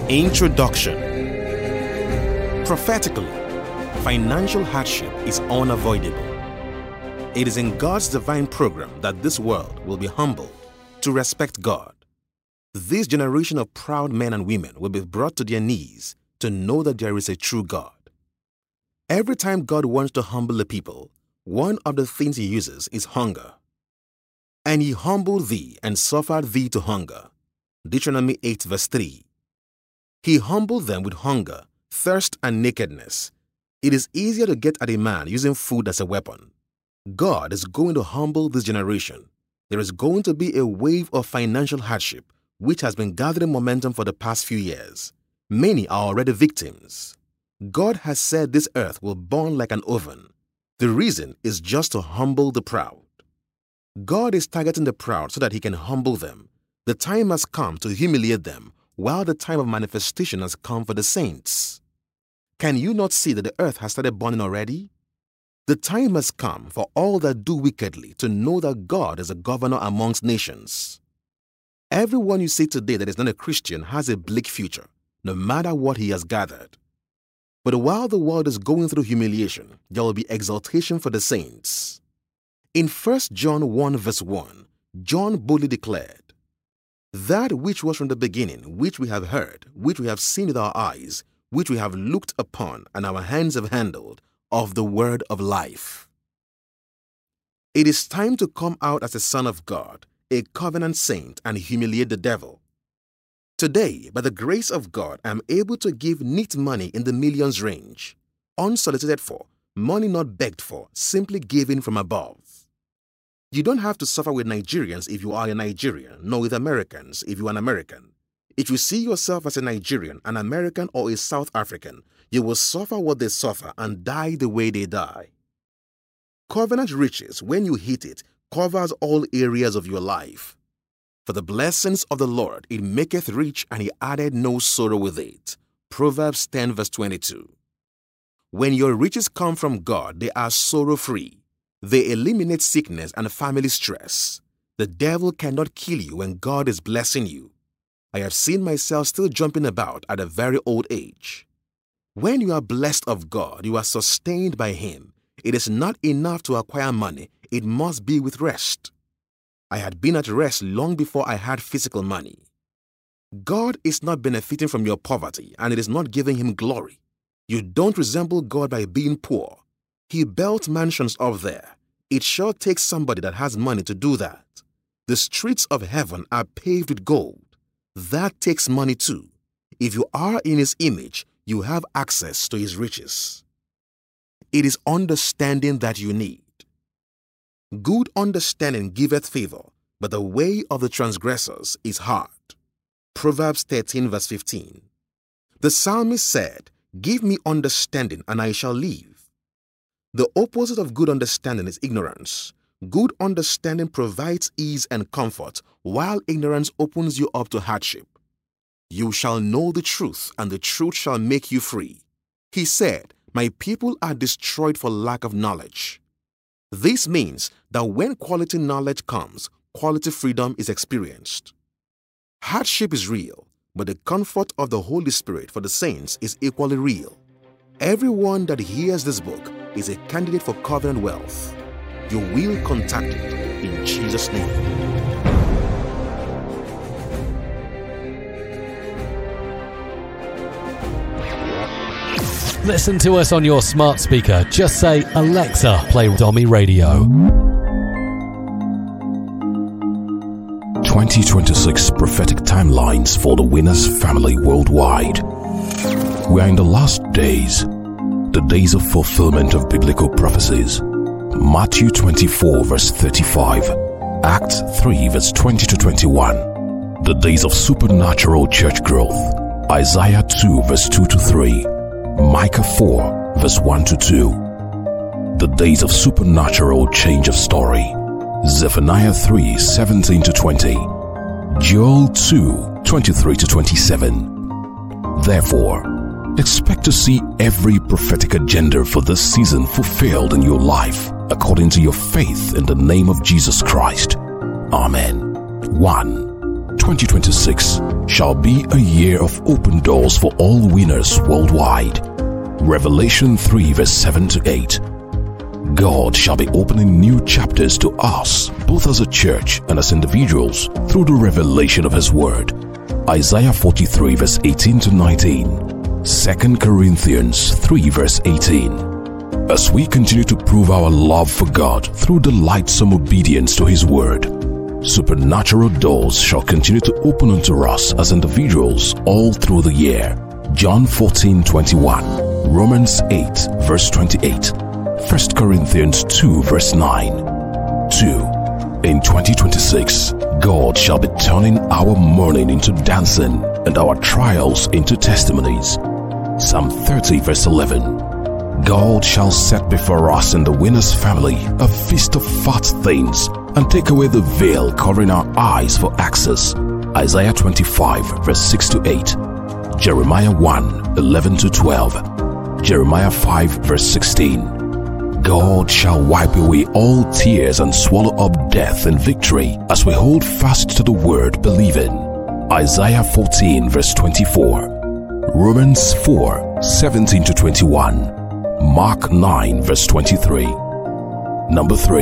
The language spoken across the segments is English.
Introduction. Prophetically, financial hardship is unavoidable. It is in God's divine program that this world will be humbled to respect God. This generation of proud men and women will be brought to their knees to know that there is a true God. Every time God wants to humble the people, one of the things He uses is hunger. And He humbled thee and suffered thee to hunger. Deuteronomy 8 verse 3. He humbled them with hunger, thirst, and nakedness. It is easier to get at a man using food as a weapon. God is going to humble this generation. There is going to be a wave of financial hardship which has been gathering momentum for the past few years. Many are already victims. God has said this earth will burn like an oven. The reason is just to humble the proud. God is targeting the proud so that He can humble them. The time has come to humiliate them, while the time of manifestation has come for the saints. Can you not see that the earth has started burning already? The time has come for all that do wickedly to know that God is a governor amongst nations. Everyone you see today that is not a Christian has a bleak future, no matter what he has gathered. But while the world is going through humiliation, there will be exaltation for the saints. In 1 John 1 verse 1, John boldly declared, "That which was from the beginning, which we have heard, which we have seen with our eyes, which we have looked upon, and our hands have handled, of the word of life." It is time to come out as a son of God, a covenant saint, and humiliate the devil. Today, by the grace of God, I am able to give neat money in the millions range, unsolicited for, money not begged for, simply given from above. You don't have to suffer with Nigerians if you are a Nigerian, nor with Americans if you are an American. If you see yourself as a Nigerian, an American, or a South African, you will suffer what they suffer and die the way they die. Covenant riches, when you hit it, covers all areas of your life. For the blessings of the Lord, it maketh rich, and He added no sorrow with it. Proverbs 10 verse 22. When your riches come from God, they are sorrow-free. They eliminate sickness and family stress. The devil cannot kill you when God is blessing you. I have seen myself still jumping about at a very old age. When you are blessed of God, you are sustained by Him. It is not enough to acquire money. It must be with rest. I had been at rest long before I had physical money. God is not benefiting from your poverty, and it is not giving Him glory. You don't resemble God by being poor. He built mansions up there. It sure takes somebody that has money to do that. The streets of heaven are paved with gold. That takes money too. If you are in His image, you have access to His riches. It is understanding that you need. Good understanding giveth favor, but the way of the transgressors is hard. Proverbs 13 verse 15. The psalmist said, "Give me understanding, and I shall live." The opposite of good understanding is ignorance. Good understanding provides ease and comfort, while ignorance opens you up to hardship. You shall know the truth, and the truth shall make you free. He said, "My people are destroyed for lack of knowledge." This means that when quality knowledge comes, quality freedom is experienced. Hardship is real, but the comfort of the Holy Spirit for the saints is equally real. Everyone that hears this book is a candidate for covenant wealth. You will contact it in Jesus' name. Listen to us on your smart speaker. Just say, "Alexa, play Domi Radio." 2026 prophetic timelines for the Winners family worldwide. We are in the last days, the days of fulfillment of biblical prophecies. Matthew 24 verse 35, Acts 3 verse 20 to 21. The days of supernatural church growth. Isaiah 2 verse 2 to 3. Micah 4 verse 1 to 2. The days of supernatural change of story. Zephaniah 3 17 to 20. Joel 2 23 to 27. Therefore, expect to see every prophetic agenda for this season fulfilled in your life according to your faith in the name of Jesus Christ. Amen. 1. 2026 shall be a year of open doors for all winners worldwide. Revelation 3 verse 7 to 8. God shall be opening new chapters to us, both as a church and as individuals, through the revelation of His Word. Isaiah 43 verse 18 to 19. 2 Corinthians 3 verse 18. As we continue to prove our love for God through delightsome obedience to His Word, supernatural doors shall continue to open unto us as individuals all through the year. John 14:21, Romans 8 verse 28, 1 Corinthians 2 verse 9. 2. In 2026, God shall be turning our mourning into dancing and our trials into testimonies. Psalm 30 verse 11. God shall set before us in the winner's family a feast of fat things and take away the veil covering our eyes for access. Isaiah 25 verse 6 to 8. Jeremiah 1 11 to 12. Jeremiah 5 verse 16. God shall wipe away all tears and swallow up death in victory as we hold fast to the word believing. Isaiah 14 verse 24. Romans 4 17 to 21. Mark 9 verse 23. Number 3.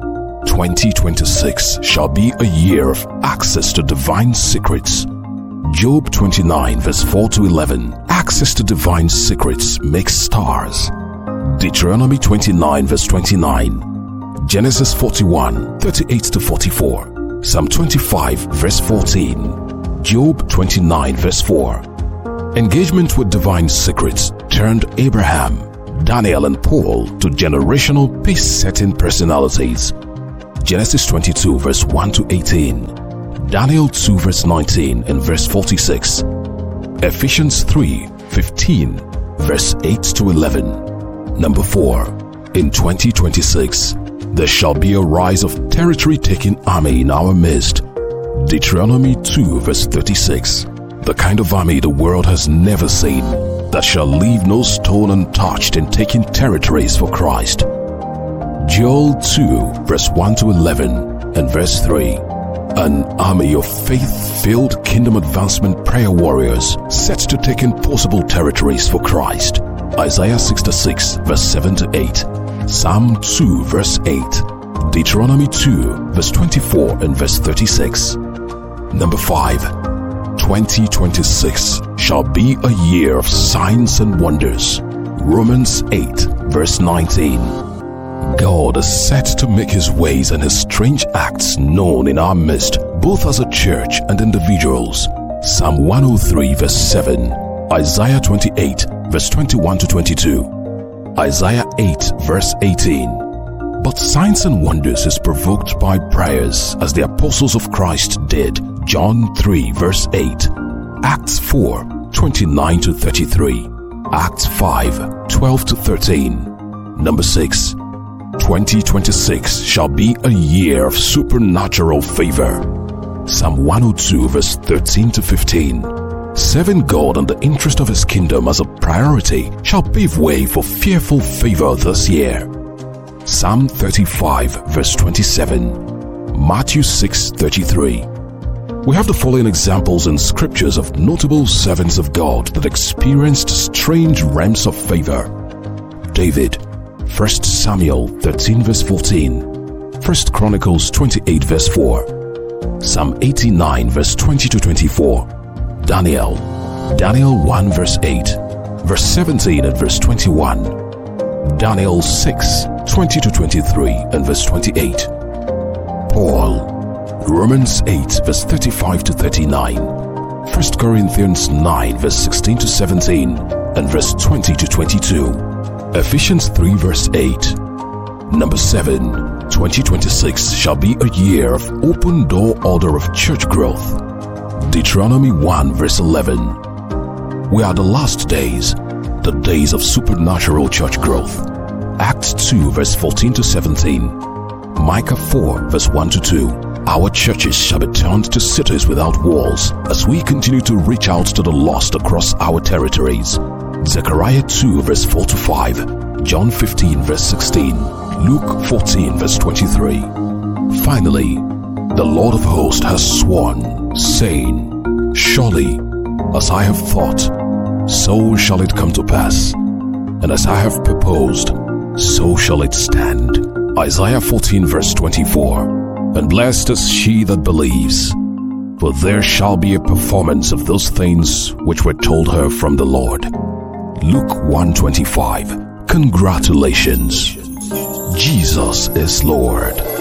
2026 shall be a year of access to divine secrets. Job 29 verse 4 to 11. Access to divine secrets makes stars. Deuteronomy 29 verse 29. Genesis 41 38 to 44. Psalm 25 verse 14. Job 29 verse 4. Engagement with divine secrets turned Abraham, Daniel and Paul to generational pace-setting personalities. Genesis 22 verse 1 to 18. Daniel 2 verse 19 and verse 46. Ephesians 3 15 verse 8 to 11. Number 4. In 2026, there shall be a rise of territory-taking army in our midst. Deuteronomy 2 verse 36. The kind of army the world has never seen, that shall leave no stone untouched in taking territories for Christ. Joel 2 verse 1 to 11 and verse 3. An army of faith-filled kingdom advancement prayer warriors set to take impossible territories for Christ. Isaiah 66 verse 7 to 8. Psalm 2 verse 8. Deuteronomy 2 verse 24 and verse 36. Number 5. 2026 shall be a year of signs and wonders. Romans 8 verse 19. God is set to make His ways and His strange acts known in our midst, both as a church and individuals. Psalm 103 verse 7. Isaiah 28 verse 21 to 22. Isaiah 8 verse 18. But signs and wonders is provoked by prayers, as the apostles of Christ did. John 3 verse 8. Acts 4 29 to 33. Acts 5 12 to 13. Number 6. 2026 shall be a year of supernatural favor. Psalm 102 verse 13 to 15. Serving God and the interest of His kingdom as a priority shall pave way for fearful favor this year. Psalm 35 verse 27. Matthew 6 33. We have the following examples in scriptures of notable servants of God that experienced strange realms of favor. David, 1 Samuel 13 verse 14, 1 Chronicles 28 verse 4, Psalm 89 verse 20 to 24, Daniel 1 verse 8, verse 17 and verse 21, Daniel 6 20 to 23 and verse 28, Paul, Romans 8 verse 35 to 39, 1 Corinthians 9 verse 16 to 17 and verse 20 to 22, Ephesians 3 verse 8. Number 7. 2026 shall be a year of open door order of church growth. Deuteronomy 1 verse 11. We are the last days, the days of supernatural church growth. Acts 2 verse 14 to 17. Micah 4 verse 1 to 2. Our churches shall be turned to cities without walls as we continue to reach out to the lost across our territories. Zechariah 2 verse 4 to 5, John 15 verse 16, Luke 14 verse 23. Finally, the Lord of hosts has sworn, saying, Surely, as I have thought, so shall it come to pass, and as I have purposed, so shall it stand. Isaiah 14 verse 24. And blessed is she that believes, for there shall be a performance of those things which were told her from the Lord. Luke 1:25. Congratulations. Jesus is Lord.